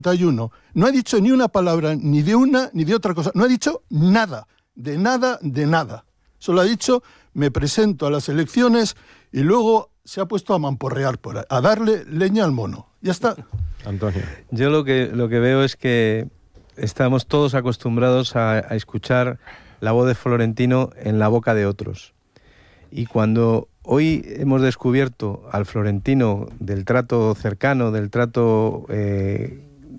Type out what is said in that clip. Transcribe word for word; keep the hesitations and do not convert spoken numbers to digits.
no ha dicho ni una palabra, ni de una, ni de otra cosa. No ha dicho nada, de nada, de nada. Solo ha dicho, me presento a las elecciones y luego se ha puesto a mamporrear por ahí, a darle leña al mono. Ya está. Antonio. Yo lo que, lo que veo es que estamos todos acostumbrados a, a escuchar la voz de Florentino en la boca de otros. Y cuando hoy hemos descubierto al Florentino del trato cercano, del trato... Eh,